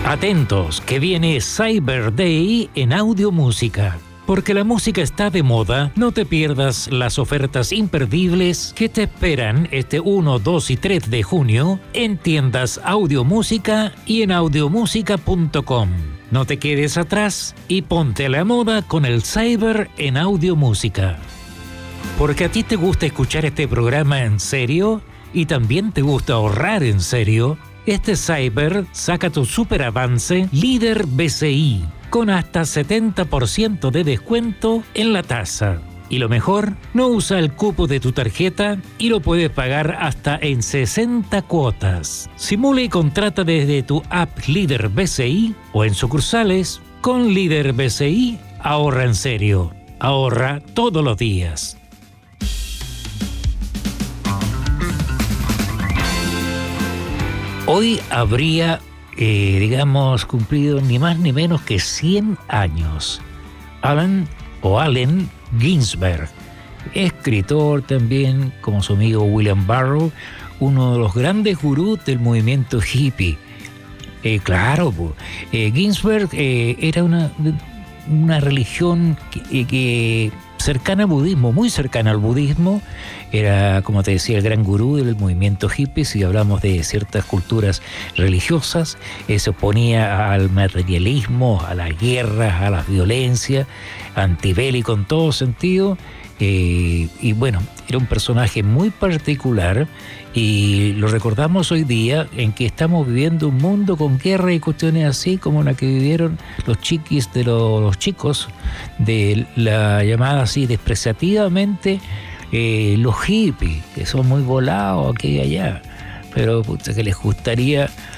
Atentos, que viene Cyber Day en Audio Música. Porque la música está de moda, no te pierdas las ofertas imperdibles que te esperan este 1, 2 y 3 de junio en tiendas Audio Música y en audiomusica.com. No te quedes atrás y ponte a la moda con el Cyber en Audio Música. Porque a ti te gusta escuchar este programa en serio y también te gusta ahorrar en serio, este Cyber saca tu super avance Líder BCI con hasta 70% de descuento en la tasa. Y lo mejor, no usa el cupo de tu tarjeta y lo puedes pagar hasta en 60 cuotas. Simula y contrata desde tu app Líder BCI o en sucursales. Con Líder BCI, ahorra en serio. Ahorra todos los días. Hoy habría, cumplido ni más ni menos que 100 años. Allen Ginsberg, escritor también, como su amigo William Burroughs, uno de los grandes gurús del movimiento hippie. Ginsberg era una religión que cercana al budismo, muy cercana al budismo. Era, como te decía, el gran gurú del movimiento hippie. Si hablamos de ciertas culturas religiosas, se oponía al materialismo, a las guerras, a la violencia, antibélico en todo sentido. Y bueno, era un personaje muy particular y lo recordamos hoy día en que estamos viviendo un mundo con guerra y cuestiones así como la que vivieron los chiquis de los chicos de la llamada así despreciativamente los hippies, que son muy volados aquí y allá, pero que les gustaría